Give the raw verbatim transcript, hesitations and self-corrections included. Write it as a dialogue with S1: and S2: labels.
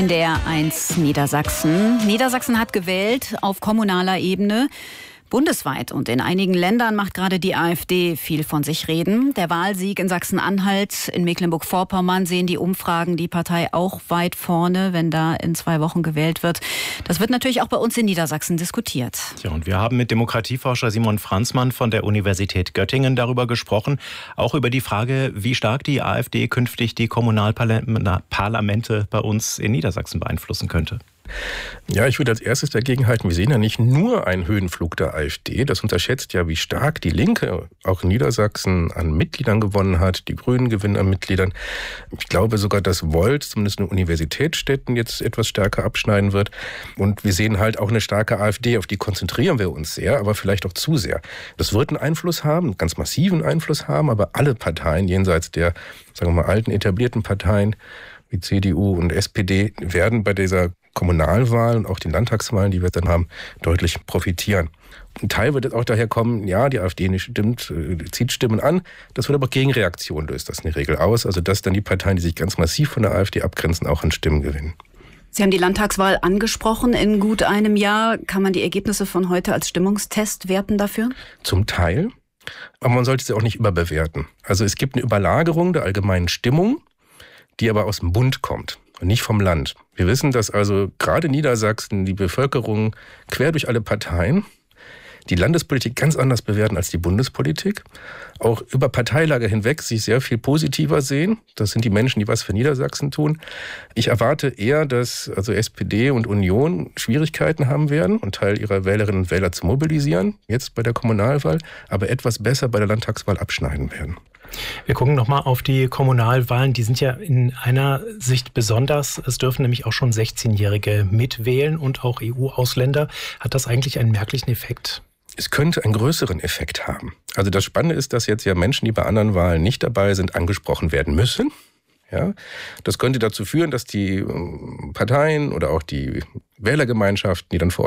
S1: N D R eins Niedersachsen. Niedersachsen hat gewählt auf kommunaler Ebene. Bundesweit und in einigen Ländern macht gerade die AfD viel von sich reden. Der Wahlsieg in Sachsen-Anhalt, in Mecklenburg-Vorpommern sehen die Umfragen die Partei auch weit vorne, wenn da in zwei Wochen gewählt wird. Das wird natürlich auch bei uns in Niedersachsen diskutiert.
S2: Ja, und wir haben mit Demokratieforscher Simon Franzmann von der Universität Göttingen darüber gesprochen, auch über die Frage, wie stark die AfD künftig die Kommunalparlamente bei uns in Niedersachsen beeinflussen könnte.
S3: Ja, ich würde als erstes dagegen halten, wir sehen ja nicht nur einen Höhenflug der AfD. Das unterschätzt ja, wie stark die Linke auch in Niedersachsen an Mitgliedern gewonnen hat. Die Grünen gewinnen an Mitgliedern. Ich glaube sogar, dass Volt, zumindest in Universitätsstädten, jetzt etwas stärker abschneiden wird. Und wir sehen halt auch eine starke AfD, auf die konzentrieren wir uns sehr, aber vielleicht auch zu sehr. Das wird einen Einfluss haben, einen ganz massiven Einfluss haben, aber alle Parteien jenseits der, sagen wir mal, alten etablierten Parteien wie C D U und S P D werden bei dieser Kommunalwahlen und auch den Landtagswahlen, die wir dann haben, deutlich profitieren. Ein Teil wird jetzt auch daher kommen, ja, die AfD nicht stimmt, zieht Stimmen an. Das wird aber Gegenreaktion, löst das in der Regel aus. Also dass dann die Parteien, die sich ganz massiv von der AfD abgrenzen, auch an Stimmen gewinnen.
S1: Sie haben die Landtagswahl angesprochen. In gut einem Jahr kann man die Ergebnisse von heute als Stimmungstest werten dafür?
S3: Zum Teil, aber man sollte sie auch nicht überbewerten. Also es gibt eine Überlagerung der allgemeinen Stimmung, die aber aus dem Bund kommt und nicht vom Land. Wir wissen, dass also gerade in Niedersachsen die Bevölkerung quer durch alle Parteien die Landespolitik ganz anders bewerten als die Bundespolitik. Auch über Parteilager hinweg sich sehr viel positiver sehen. Das sind die Menschen, die was für Niedersachsen tun. Ich erwarte eher, dass also S P D und Union Schwierigkeiten haben werden, einen Teil ihrer Wählerinnen und Wähler zu mobilisieren, jetzt bei der Kommunalwahl, aber etwas besser bei der Landtagswahl abschneiden werden.
S2: Wir gucken nochmal auf die Kommunalwahlen. Die sind ja in einer Sicht besonders. Es dürfen nämlich auch schon sechzehnjährige mitwählen und auch E U-Ausländer. Hat das eigentlich einen merklichen Effekt?
S3: Es könnte einen größeren Effekt haben. Also das Spannende ist, dass jetzt ja Menschen, die bei anderen Wahlen nicht dabei sind, angesprochen werden müssen. Ja, das könnte dazu führen, dass die Parteien oder auch die Wählergemeinschaften, die dann vor